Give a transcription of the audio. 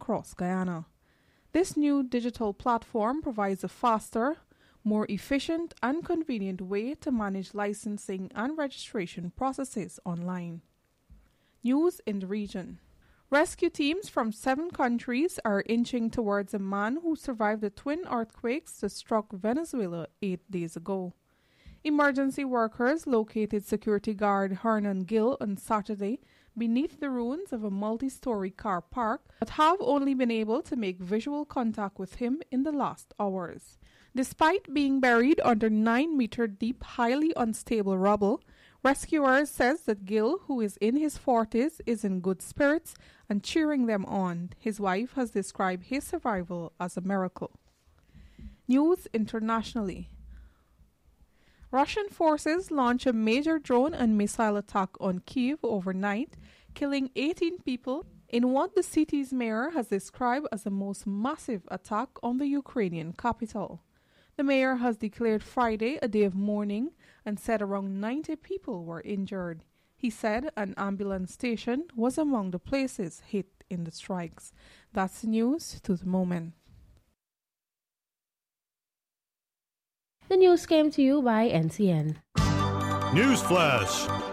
across Guyana. This new digital platform provides a faster, more efficient and convenient way to manage licensing and registration processes online. News in the region. Rescue teams from 7 countries are inching towards a man who survived the twin earthquakes that struck Venezuela 8 days ago. Emergency workers located security guard Hernan Gill on Saturday beneath the ruins of a multi-story car park, but have only been able to make visual contact with him in the last hours. Despite being buried under 9-meter deep, highly unstable rubble, rescuers says that Gill, who is in his 40s, is in good spirits and cheering them on. His wife has described his survival as a miracle. News internationally. Russian forces launched a major drone and missile attack on Kyiv overnight, killing 18 people in what the city's mayor has described as the most massive attack on the Ukrainian capital. The mayor has declared Friday a day of mourning and said around 90 people were injured. He said an ambulance station was among the places hit in the strikes. That's the news to the moment. The news came to you by NCN. News Flash.